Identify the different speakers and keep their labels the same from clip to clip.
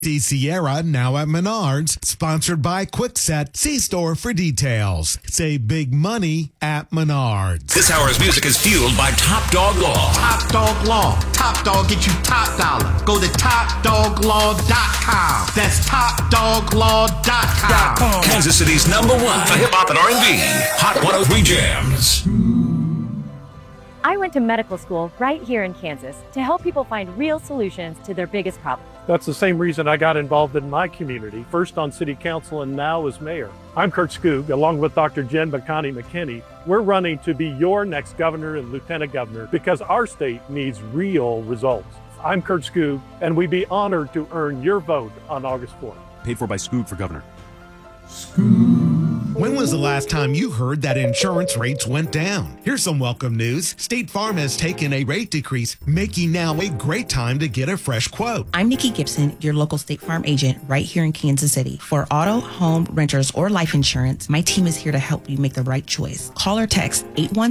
Speaker 1: Sierra, now at Menards, sponsored by Kwikset. See store for details. Save big money at Menards.
Speaker 2: This hour's music is fueled by Top Dog Law.
Speaker 3: Top Dog Law. Top Dog get you top dollar. Go to TopDogLaw.com. That's TopDogLaw.com.
Speaker 2: Kansas City's #1 for hip-hop and R&B. Hot 103 Jams.
Speaker 4: I went to medical school right here in Kansas to help people find real solutions to their biggest problems.
Speaker 5: That's the same reason I got involved in my community, first on city council and now as mayor. I'm Kurt Skoog, along with Dr. Jen McConney McKinney. We're running to be your next governor and lieutenant governor because our state needs real results. I'm Kurt Skoog, and we'd be honored to earn your vote on August 4th.
Speaker 6: Paid for by Skoog for governor.
Speaker 1: When was the last time you heard that insurance rates went down? Here's some welcome news. State Farm has taken a rate decrease, making now a great time to get a fresh quote.
Speaker 7: I'm Nikki Gibson, your local State Farm agent right here in Kansas City. For auto, home, renters, or life insurance, my team is here to help you make the right choice. Call or text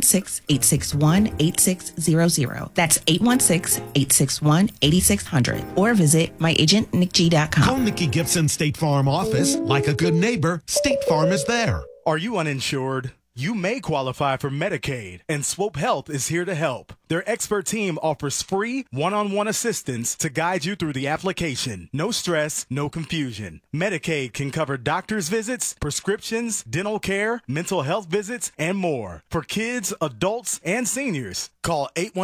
Speaker 7: 816-861-8600. That's 816-861-8600. Or visit myagentnickg.com.
Speaker 1: Call Nikki Gibson State Farm office. Like a good neighbor, State Farm is there.
Speaker 8: Are you uninsured? You may qualify for Medicaid, and Swope Health is here to help. Their expert team offers free one-on-one assistance to guide you through the application. No stress, no confusion. Medicaid can cover doctor's visits, prescriptions, dental care, mental health visits, and more. For kids, adults, and seniors, call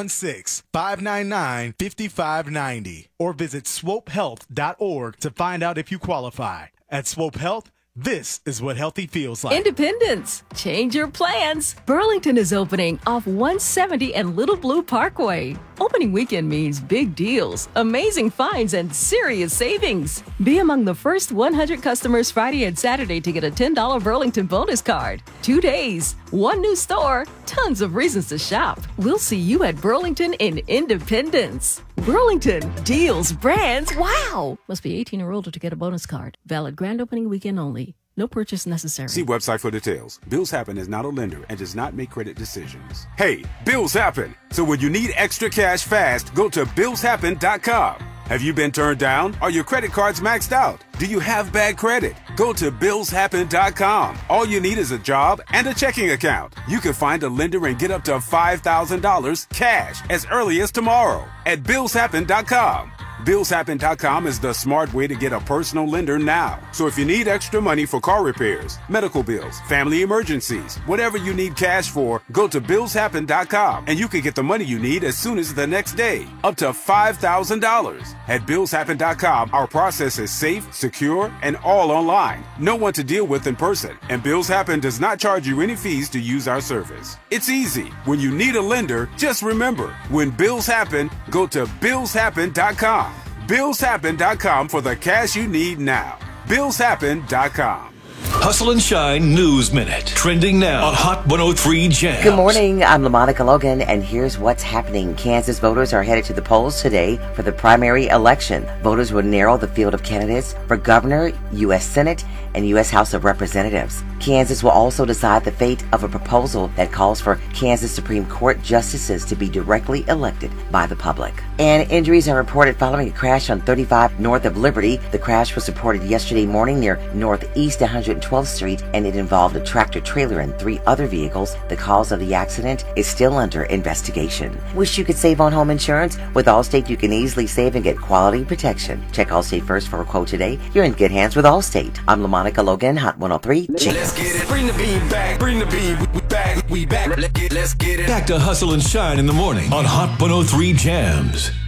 Speaker 8: 816-599-5590 or visit swopehealth.org to find out if you qualify. At Swope Health, this is what healthy feels like.
Speaker 9: Independence. Change your plans. Burlington is opening off 170 and Little Blue Parkway. Opening weekend means big deals, amazing finds, and serious savings. Be among the first 100 customers Friday and Saturday to get a $10 Burlington bonus card. 2 days, one new store, tons of reasons to shop. We'll see you at Burlington in Independence. Burlington, deals, brands, wow! Must be 18 or older to get a bonus card. Valid grand opening weekend only. No purchase necessary.
Speaker 6: See website for details. Bills Happen is not a lender and does not make credit decisions. Hey, bills happen. So when you need extra cash fast, go to BillsHappen.com. Have you been turned down? Are your credit cards maxed out? Do you have bad credit? Go to BillsHappen.com. All you need is a job and a checking account. You can find a lender and get up to $5,000 cash as early as tomorrow at BillsHappen.com. BillsHappen.com is the smart way to get a personal lender now. So if you need extra money for car repairs, medical bills, family emergencies, whatever you need cash for, go to BillsHappen.com and you can get the money you need as soon as the next day, up to $5,000. At BillsHappen.com, our process is safe, secure, and all online. No one to deal with in person, and Bills Happen does not charge you any fees to use our service. It's easy. When you need a lender, just remember, when bills happen, go to BillsHappen.com. BillsHappen.com for the cash you need now. BillsHappen.com.
Speaker 2: Hustle and Shine News Minute. Trending now on Hot 103 Jams.
Speaker 10: Good morning. I'm LaMonica Logan, and here's what's happening. Kansas voters are headed to the polls today for the primary election. Voters will narrow the field of candidates for governor, U.S. Senate, and U.S. House of Representatives. Kansas will also decide the fate of a proposal that calls for Kansas Supreme Court justices to be directly elected by the public. And injuries are reported following a crash on 35 north of Liberty. The crash was reported yesterday morning near Northeast 112th Street, and it involved a tractor trailer and 3 other vehicles. The cause of the accident is still under investigation. Wish you could save on home insurance? With Allstate, you can easily save and get quality protection. Check Allstate first for a quote today. You're in good hands with Allstate. I'm LaMonica Logan, Hot 103 Jams.
Speaker 2: Let's get it. Bring the beat back. Bring the beat. We back. Let's get it. Back to Hustle and Shine in the morning on Hot 103 Jams.